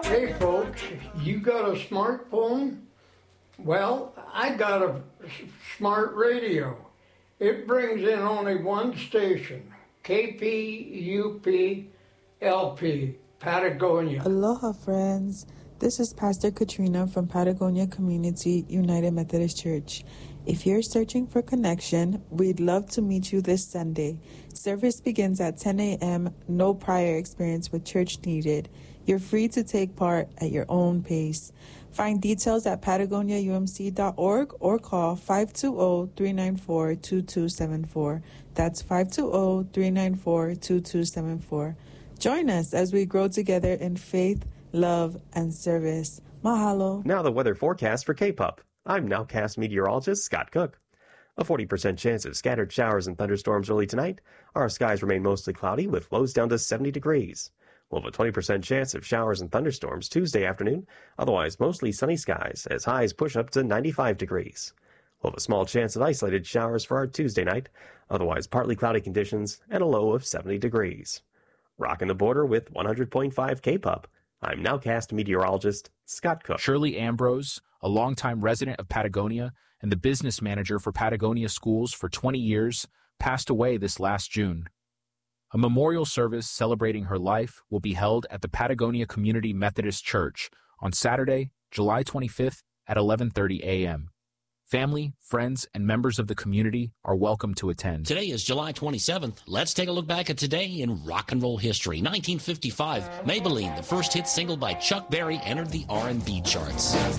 Hey folks, you got a smartphone? Well, I got a smart radio. It brings in only one station, KPUP LP, Patagonia. Aloha friends, this is Pastor Katrina from Patagonia Community United Methodist Church. If you're searching for connection, we'd love to meet you this Sunday. Service begins at 10 a.m., no prior experience with church needed. You're free to take part at your own pace. Find details at patagoniaumc.org or call 520-394-2274. That's 520-394-2274. Join us as we grow together in faith, love, and service. Mahalo. Now the weather forecast for K-Pup. I'm Nowcast meteorologist Scott Cook. A 40% chance of scattered showers and thunderstorms early tonight. Our skies remain mostly cloudy with lows down to 70 degrees. We'll have a 20% chance of showers and thunderstorms Tuesday afternoon. Otherwise, mostly sunny skies as highs push up to 95 degrees. We'll have a small chance of isolated showers for our Tuesday night. Otherwise, partly cloudy conditions and a low of 70 degrees. Rocking the border with 100.5 K-Pup. I'm Nowcast meteorologist Scott Cook. Shirley Ambrose, a longtime resident of Patagonia and the business manager for Patagonia Schools for 20 years, passed away this last June. A memorial service celebrating her life will be held at the Patagonia Community Methodist Church on Saturday, July 25th at 11:30 a.m. Family, friends, and members of the community are welcome to attend. Today is July 27th. Let's take a look back at today in rock and roll history. 1955, Maybelline, the first hit single by Chuck Berry, entered the R&B charts.